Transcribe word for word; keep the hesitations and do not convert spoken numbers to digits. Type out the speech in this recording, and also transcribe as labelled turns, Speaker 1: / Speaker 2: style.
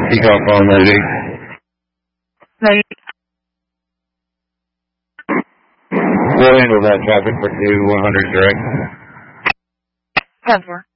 Speaker 1: Speak off on ninety-eight.
Speaker 2: ninety-eight.
Speaker 1: We'll handle that traffic for two one hundred direct.
Speaker 2: ten four.